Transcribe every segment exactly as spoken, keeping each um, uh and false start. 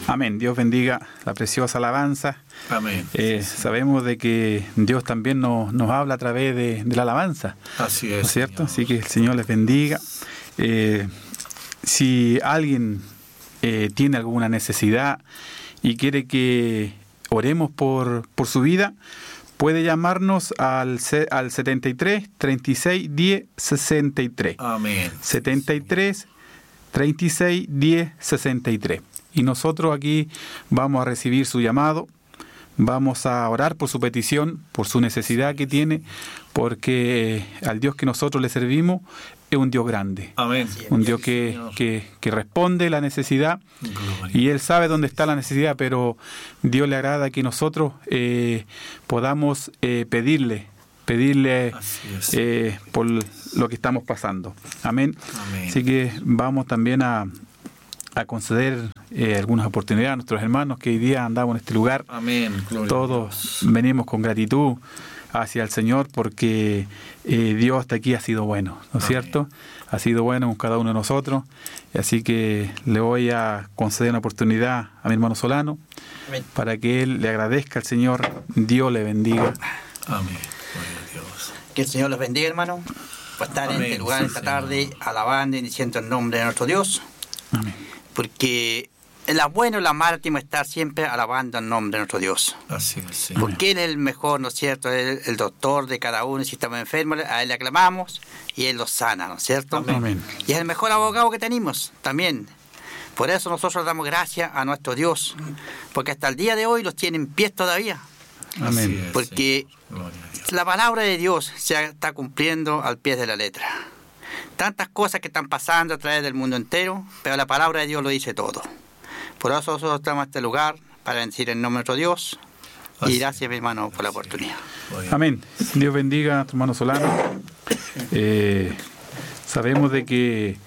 Amén. Dios bendiga la preciosa alabanza. Amén. Eh, sabemos de que Dios también nos, nos habla a través de, de la alabanza. Así es. ¿No es cierto? Señor. Así que el Señor les bendiga. Eh, si alguien eh, tiene alguna necesidad y quiere que oremos por, por su vida, puede llamarnos al, al setenta y tres, treinta y seis, diez, sesenta y tres. Amén. setenta y tres, treinta y seis, diez, sesenta y tres. Y nosotros aquí vamos a recibir su llamado, vamos a orar por su petición, por su necesidad que tiene, porque al Dios que nosotros le servimos es un Dios grande. Amén. Un Dios que, que, que responde la necesidad. Gloria. Y Él sabe dónde está la necesidad, pero Dios le agrada que nosotros eh, podamos eh, pedirle, pedirle Así es. eh, por lo que estamos pasando. Amén. Amén. Así que vamos también a, a conceder eh, algunas oportunidades a nuestros hermanos que hoy día andamos en este lugar. Amén. Gloria a Todos Dios. venimos con gratitud hacia el Señor porque eh, Dios hasta aquí ha sido bueno, ¿no es Amén. cierto? Ha sido bueno con cada uno de nosotros. Así que le voy a conceder una oportunidad a mi hermano Solano Amén. para que él le agradezca al Señor. Dios le bendiga. Amén. Gloria a Dios. Que el Señor los bendiga, hermano, por estar en Amén, este lugar sí, esta Señor. tarde, alabando y diciendo el nombre de nuestro Dios. Amén. Porque en la buena y la mala tenemos que estar siempre alabando el nombre de nuestro Dios. Así es, Señor. Porque Él es el mejor, ¿no es cierto? Él es el doctor de cada uno. Si estamos enfermos, a Él le aclamamos y Él los sana, ¿no es cierto? Amén. Amén. Y es el mejor abogado que tenemos también. Por eso nosotros damos gracias a nuestro Dios. Porque hasta el día de hoy los tiene en pie todavía. Así Amén. es, Porque Señor. Gloria a Dios. la palabra de Dios se está cumpliendo al pie de la letra. Tantas cosas que están pasando a través del mundo entero, pero la palabra de Dios lo dice todo. Por eso nosotros estamos en este lugar para bendecir el nombre de nuestro Dios. Así Y es. gracias, mi hermano, por la oportunidad. Gloria a Amén. Dios bendiga a tu hermano Solano. Eh, sabemos de que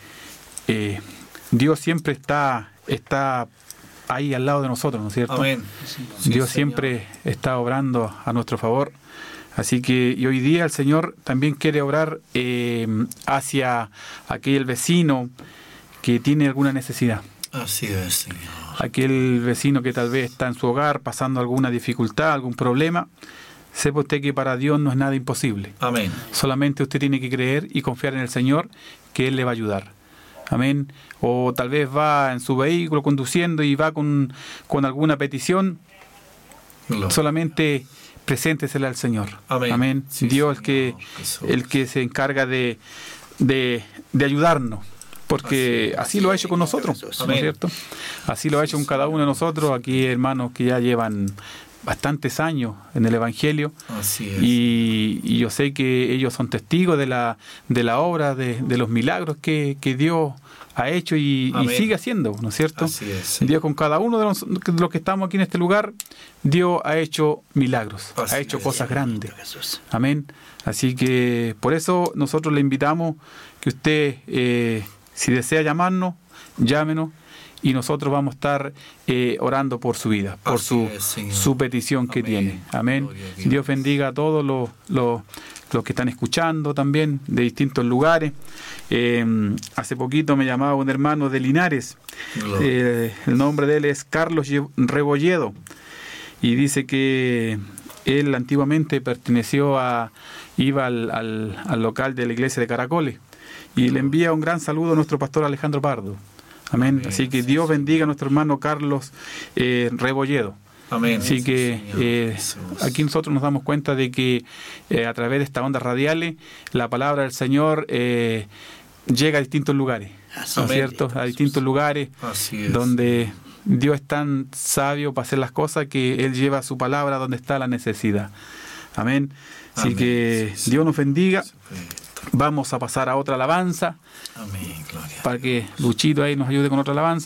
eh, Dios siempre está, está ahí al lado de nosotros, ¿no es cierto? Amén. Sí, Dios Señor. siempre está obrando a nuestro favor. Así que y hoy día el Señor también quiere obrar eh, hacia aquel vecino que tiene alguna necesidad. Así es, Señor. Aquel vecino que tal vez está en su hogar pasando alguna dificultad, algún problema. Sepa usted que para Dios no es nada imposible. Amén. Solamente usted tiene que creer y confiar en el Señor que Él le va a ayudar. Amén. O tal vez va en su vehículo conduciendo y va con, con alguna petición. Gloria. Solamente preséntesela al Señor. Amén. Sí, Dios Señor el que, Jesús. el que se encarga de, de, de ayudarnos. Porque así, Así lo ha es, hecho con nosotros, Jesús. ¿no es Amén. cierto? Así lo ha hecho con cada uno de nosotros. Aquí hermanos que ya llevan bastantes años en el Evangelio. Así es. Y, y yo sé que ellos son testigos de la, de la obra, de, de los milagros que, que Dios ha hecho y, y Amén. sigue haciendo, ¿no es cierto? Así es, Señor. Dios con cada uno de los, de los que estamos aquí en este lugar, Dios ha hecho milagros, Así ha hecho es. cosas grandes. Jesús. Amén. Así que por eso nosotros le invitamos que usted, eh, si desea llamarnos, llámenos y nosotros vamos a estar eh, orando por su vida, por Así su, es, Señor. su petición que Amén. tiene. Amén. Gloria a Dios. Dios bendiga a todos los, los, los que están escuchando también de distintos lugares. Eh, hace poquito me llamaba un hermano de Linares. Gloria. Eh, el nombre de él es Carlos Ye- Rebolledo y dice que él antiguamente perteneció a, iba al, al, al local de la iglesia de Caracoles y le envía un gran saludo a nuestro pastor Alejandro Pardo. Amén. Amén. Así que Sí, Dios sí. bendiga a nuestro hermano Carlos eh, Rebolledo. Amén. Así que Señor eh, Jesús. aquí nosotros nos damos cuenta de que eh, a través de estas ondas radiales la palabra del Señor eh, llega a distintos lugares, Así ¿no es Amén. cierto? A distintos lugares Así es. donde Dios es tan sabio para hacer las cosas que Él lleva su palabra donde está la necesidad. Amén. Así Amén. que Sí, sí. Dios nos bendiga. Perfecto. Vamos a pasar a otra alabanza Amén. Gloria. para que Luchito ahí nos ayude con otra alabanza.